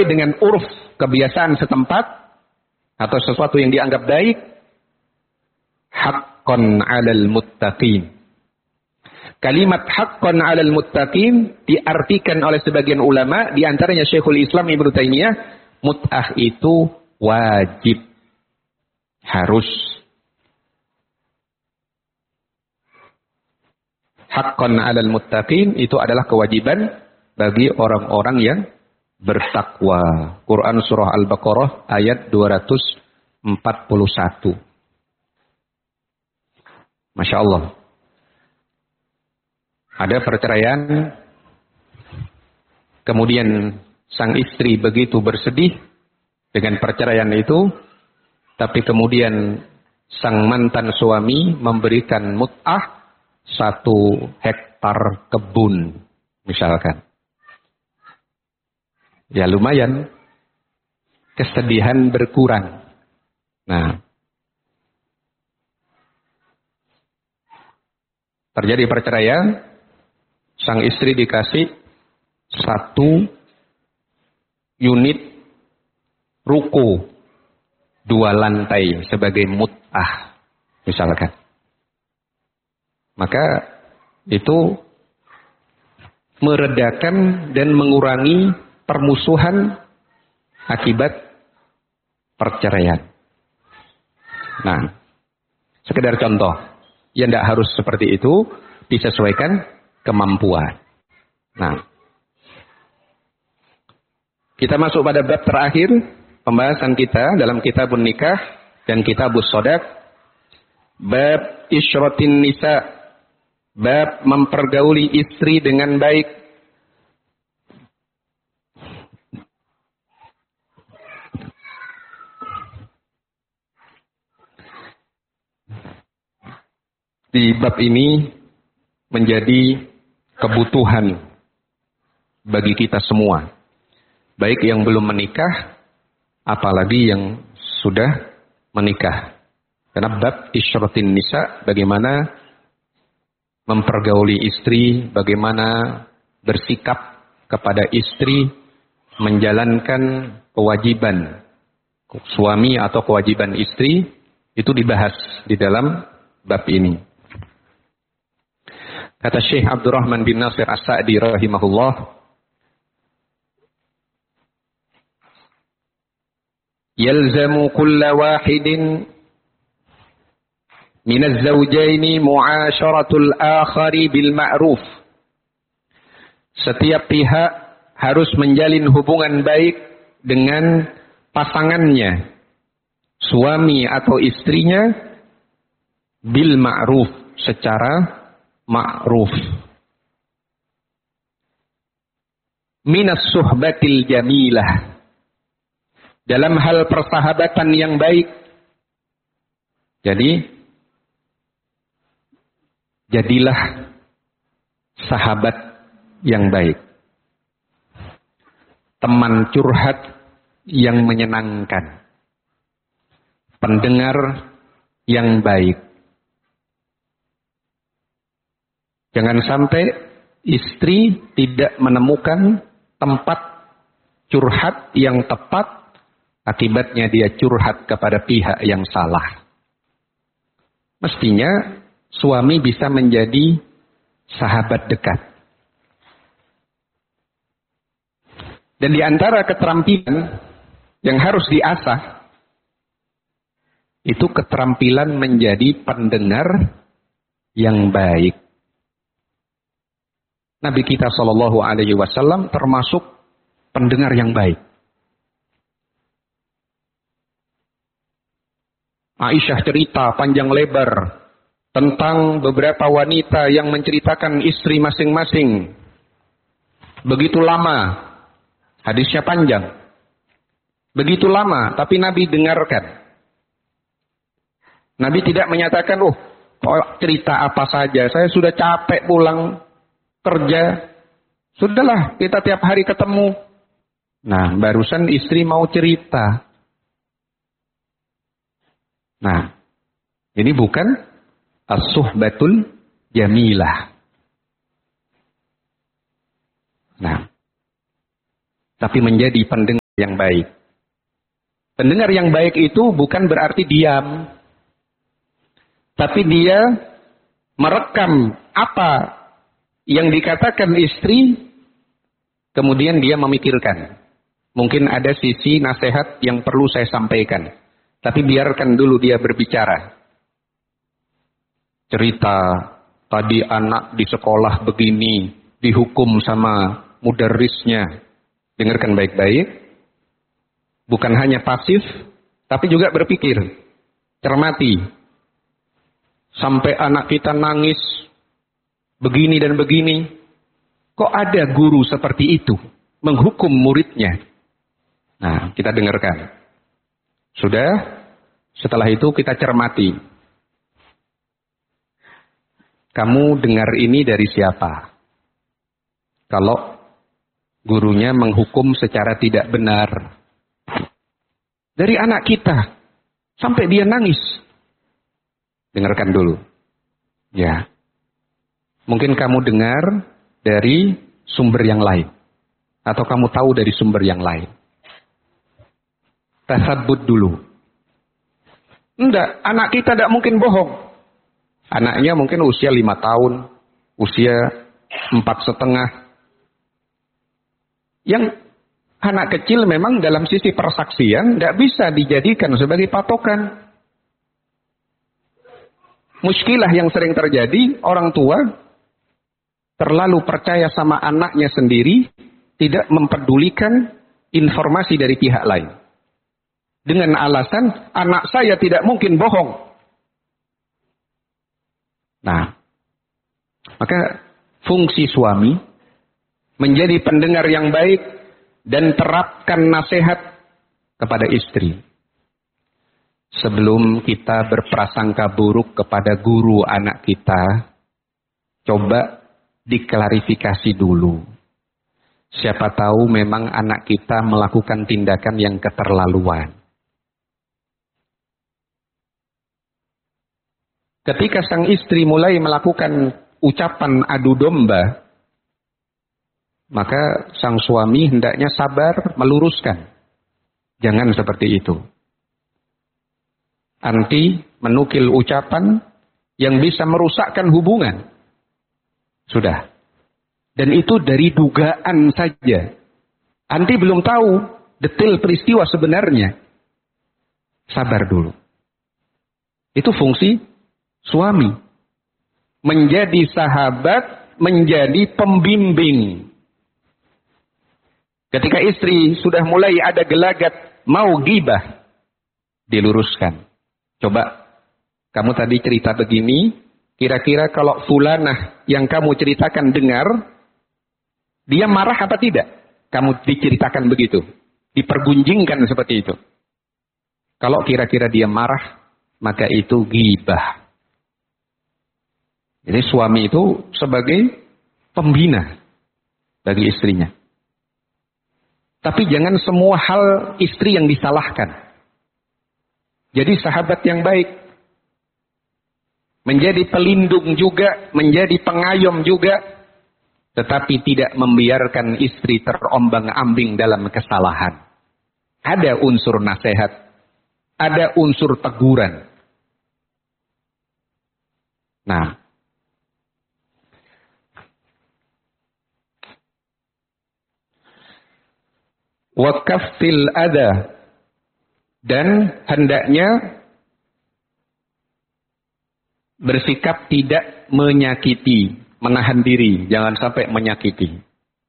dengan uruf kebiasaan setempat atau sesuatu yang dianggap baik, haqqan 'alal muttaqin. Kalimat haqqan 'alal muttaqin diartikan oleh sebagian ulama, di antaranya Syekhul Islam Ibnu Taimiyah, mut'ah itu wajib, harus. Haqqan 'alal muttaqin itu adalah kewajiban bagi orang-orang yang bertakwa. Quran surah Al-Baqarah ayat 241. Masya Allah. Ada perceraian, kemudian sang istri begitu bersedih dengan perceraian itu, tapi kemudian sang mantan suami memberikan mut'ah 1 hektar kebun, misalkan. Ya lumayan, kesedihan berkurang. Nah, terjadi perceraian, sang istri dikasih 1 unit ruko 2 lantai sebagai mut'ah, misalkan. Maka itu meredakan dan mengurangi permusuhan akibat perceraian. Nah, sekedar contoh, ya tidak harus seperti itu, disesuaikan kemampuan. Nah, kita masuk pada bab terakhir pembahasan kita dalam kitabun nikah dan kitabus shadaq, bab isyratin nisa, bab mempergauli istri dengan baik. Di bab ini menjadi kebutuhan bagi kita semua, baik yang belum menikah, apalagi yang sudah menikah. Karena bab isyratin nisa, bagaimana mempergauli istri, bagaimana bersikap kepada istri, menjalankan kewajiban suami atau kewajiban istri, itu dibahas di dalam bab ini. Kata Syekh Abdurrahman bin Nasir As-Sa'di rahimahullah, yalzamu kulla wahidin min az-zawjaini mu'asyaratul akhari bil ma'ruf. Setiap pihak harus menjalin hubungan baik dengan pasangannya, suami atau istrinya, bil ma'ruf, secara ma'ruf. Minas suhbatil jamilah, dalam hal persahabatan yang baik. Jadi, jadilah sahabat yang baik, teman curhat yang menyenangkan, pendengar yang baik. Jangan sampai istri tidak menemukan tempat curhat yang tepat, akibatnya dia curhat kepada pihak yang salah. Mestinya suami bisa menjadi sahabat dekat. Dan di antara keterampilan yang harus diasah, itu keterampilan menjadi pendengar yang baik. Nabi kita Shallallahu Alaihi Wasallam termasuk pendengar yang baik. Aisyah cerita panjang lebar tentang beberapa wanita yang menceritakan istri masing-masing. Begitu lama, hadisnya panjang. Begitu lama, tapi Nabi dengarkan. Nabi tidak menyatakan, cerita apa saja, saya sudah capek pulang kerja, sudahlah kita tiap hari ketemu. Nah, barusan istri mau cerita. Nah, ini bukan as-suhbatul jamilah. Nah, tapi menjadi pendengar yang baik. Pendengar yang baik itu bukan berarti diam. Tapi dia merekam apa yang dikatakan istri, kemudian dia memikirkan. Mungkin ada sisi nasihat yang perlu saya sampaikan. Tapi biarkan dulu dia berbicara. Cerita, tadi anak di sekolah begini, dihukum sama mudarrisnya. Dengarkan baik-baik. Bukan hanya pasif, tapi juga berpikir. Cermati. Sampai anak kita nangis, begini dan begini. Kok ada guru seperti itu, menghukum muridnya? Nah, kita dengarkan. Sudah, setelah itu kita cermati. Kamu dengar ini dari siapa? Kalau gurunya menghukum secara tidak benar. Dari anak kita. Sampai dia nangis. Dengarkan dulu. Ya. Mungkin kamu dengar dari sumber yang lain. Atau kamu tahu dari sumber yang lain. Tasabbut dulu. Enggak, anak kita tidak mungkin bohong. Anaknya mungkin usia 5 tahun, usia 4,5. Yang anak kecil memang dalam sisi persaksian tidak bisa dijadikan sebagai patokan. Muskilah yang sering terjadi, orang tua terlalu percaya sama anaknya sendiri, tidak mempedulikan informasi dari pihak lain. Dengan alasan, anak saya tidak mungkin bohong. Nah, maka fungsi suami menjadi pendengar yang baik dan terapkan nasihat kepada istri. Sebelum kita berprasangka buruk kepada guru anak kita, coba diklarifikasi dulu. Siapa tahu memang anak kita melakukan tindakan yang keterlaluan. Ketika sang istri mulai melakukan ucapan adu domba, maka sang suami hendaknya sabar meluruskan. Jangan seperti itu. Anti menukil ucapan yang bisa merusakkan hubungan. Sudah. Dan itu dari dugaan saja. Anti belum tahu detail peristiwa sebenarnya. Sabar dulu. Itu fungsi suami. Menjadi sahabat, menjadi pembimbing. Ketika istri sudah mulai ada gelagat mau ghibah, diluruskan. Coba, kamu tadi cerita begini, kira-kira kalau fulanah yang kamu ceritakan dengar, dia marah apa tidak? Kamu diceritakan begitu, dipergunjingkan seperti itu. Kalau kira-kira dia marah, maka itu ghibah. Jadi suami itu sebagai pembina bagi istrinya. Tapi jangan semua hal istri yang disalahkan. Jadi sahabat yang baik. Menjadi pelindung juga, menjadi pengayom juga. Tetapi tidak membiarkan istri terombang-ambing dalam kesalahan. Ada unsur nasihat. Ada unsur teguran. Nah, wakaffil adha, dan hendaknya bersikap tidak menyakiti, menahan diri, jangan sampai menyakiti.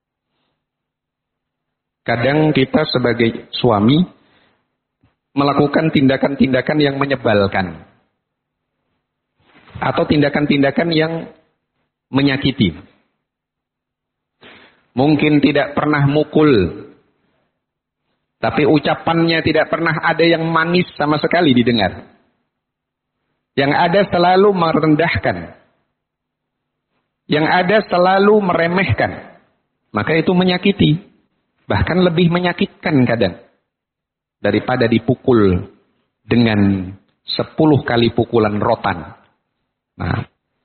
Kadang kita sebagai suami melakukan tindakan-tindakan yang menyebalkan atau tindakan-tindakan yang menyakiti. Mungkin tidak pernah mukul, tapi ucapannya tidak pernah ada yang manis sama sekali didengar. Yang ada selalu merendahkan. Yang ada selalu meremehkan. Maka itu menyakiti. Bahkan lebih menyakitkan kadang. Daripada dipukul dengan 10 kali pukulan rotan. Nah,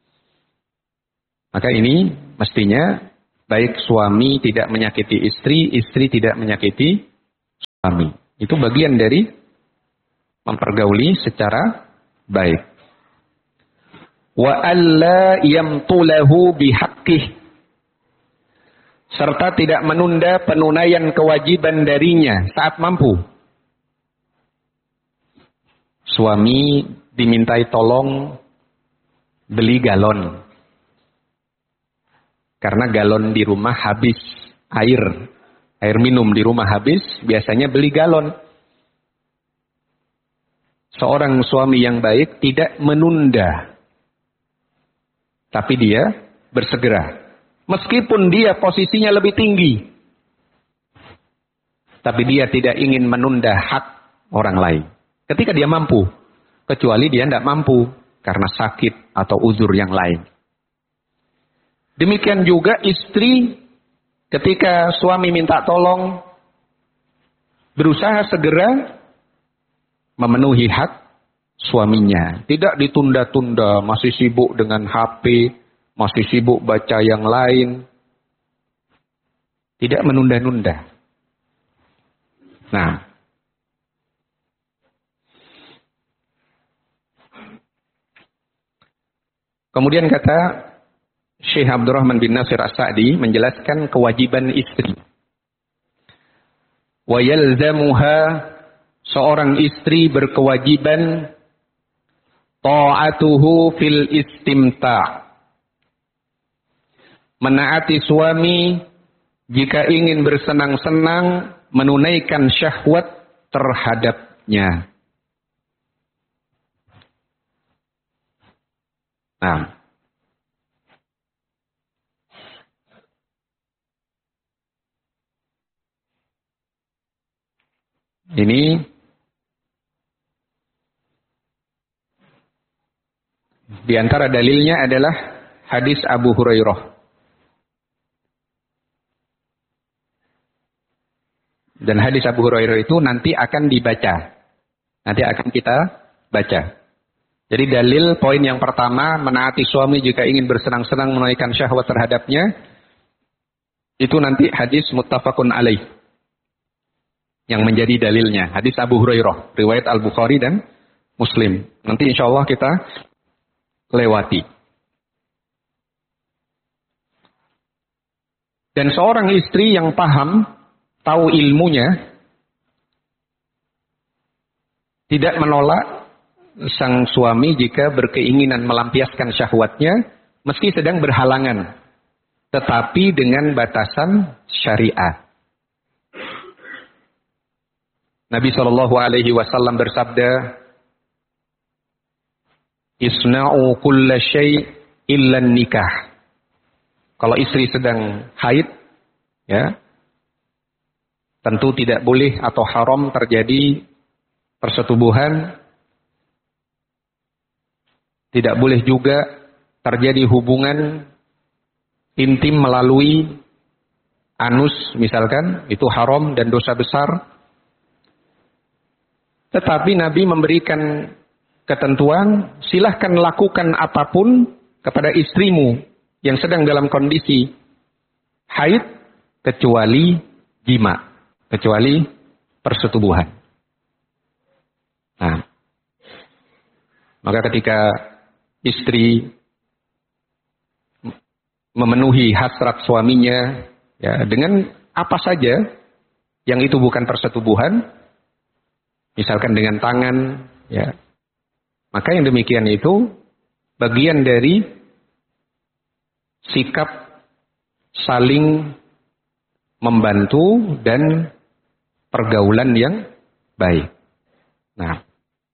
maka ini mestinya baik suami tidak menyakiti istri, istri tidak menyakiti suami. Itu bagian dari mempergauli secara baik. Wa alla yamtulahu bihaqqih, serta tidak menunda penunaian kewajiban darinya saat mampu. Suami dimintai tolong beli galon. Karena galon di rumah habis, air minum di rumah habis, biasanya beli galon. Seorang suami yang baik tidak menunda, tapi dia bersegera. Meskipun dia posisinya lebih tinggi, tapi dia tidak ingin menunda hak orang lain. Ketika dia mampu, kecuali dia tidak mampu karena sakit atau uzur yang lain. Demikian juga istri ketika suami minta tolong, berusaha segera memenuhi hak suaminya. Tidak ditunda-tunda, masih sibuk dengan HP, masih sibuk baca yang lain. Tidak menunda-nunda. Nah, kemudian kata Syekh Abdurrahman bin Nasir As-Sa'di menjelaskan kewajiban istri. Wa yalzamuha, seorang istri berkewajiban ta'atuhu fil istimta', menaati suami jika ingin bersenang-senang, menunaikan syahwat terhadapnya. Nah, ini di antara dalilnya adalah hadis Abu Hurairah. Dan hadis Abu Hurairah itu nanti akan dibaca. Nanti akan kita baca. Jadi dalil poin yang pertama, menaati suami jika ingin bersenang-senang menunaikan syahwat terhadapnya, itu nanti hadis muttafaqun alaih yang menjadi dalilnya. Hadis Abu Hurairah, riwayat Al-Bukhari dan Muslim. Nanti insya Allah kita lewati. Dan seorang istri yang paham, tahu ilmunya, tidak menolak sang suami jika berkeinginan melampiaskan syahwatnya, meski sedang berhalangan, tetapi dengan batasan syariat. Nabi SAW bersabda, Isna'u kulla syai' illa nikah. Kalau istri sedang haid, ya, tentu tidak boleh atau haram terjadi persetubuhan. Tidak boleh juga terjadi hubungan intim melalui anus misalkan, itu haram dan dosa besar. Tetapi Nabi memberikan ketentuan, silahkan lakukan apapun kepada istrimu yang sedang dalam kondisi haid, kecuali jima, kecuali persetubuhan. Nah, maka ketika istri memenuhi hasrat suaminya, ya, dengan apa saja yang itu bukan persetubuhan, misalkan dengan tangan, ya, maka yang demikian itu bagian dari sikap saling membantu dan pergaulan yang baik. Nah,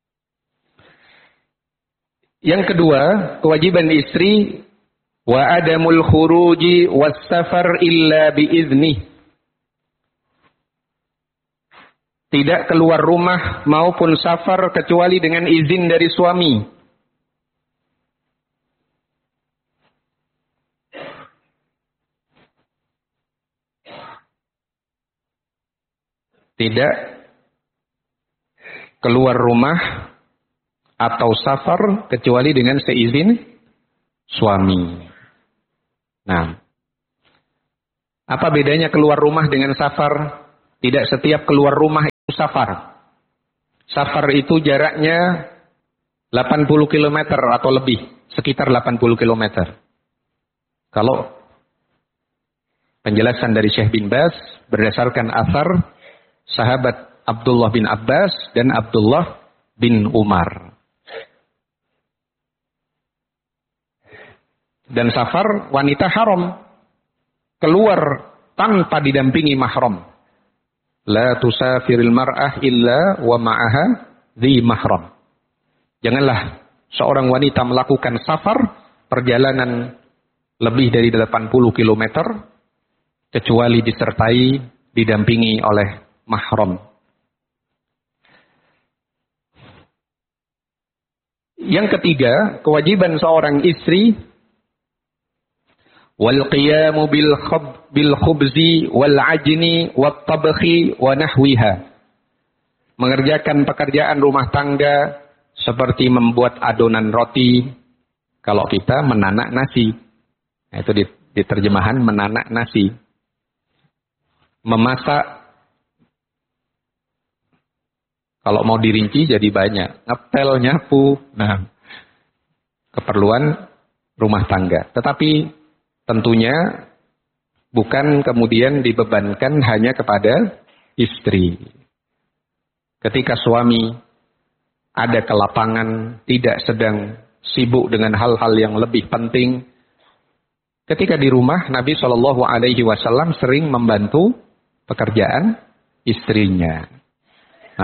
yang kedua, kewajiban istri, wa adamul khuruji was safar illa biiznih. Tidak keluar rumah maupun safar kecuali dengan izin dari suami. Tidak keluar rumah atau safar kecuali dengan seizin suami. Nah, apa bedanya keluar rumah dengan safar? Tidak setiap keluar rumah safar. Safar itu jaraknya 80 km atau lebih, sekitar 80 km. Kalau penjelasan dari Syekh bin Baz berdasarkan asar sahabat Abdullah bin Abbas dan Abdullah bin Umar. Dan safar wanita haram keluar tanpa didampingi mahram. La tusafiril mar'ah illa wa ma'aha dhi mahram. Janganlah seorang wanita melakukan safar perjalanan lebih dari 80 km kecuali disertai didampingi oleh mahram. Yang ketiga, kewajiban seorang istri wal qiyamu bil khubzi wal ajni wat tabkhi wa nahwiha. Mengerjakan pekerjaan rumah tangga seperti membuat adonan roti, kalau kita menanak nasi. Nah, itu di terjemahan menanak nasi. Memasak, kalau mau dirinci jadi banyak. Ngepel, nyapu, nah keperluan rumah tangga. Tetapi tentunya bukan kemudian dibebankan hanya kepada istri. Ketika suami ada ke lapangan, tidak sedang sibuk dengan hal-hal yang lebih penting. Ketika di rumah, Nabi SAW sering membantu pekerjaan istrinya.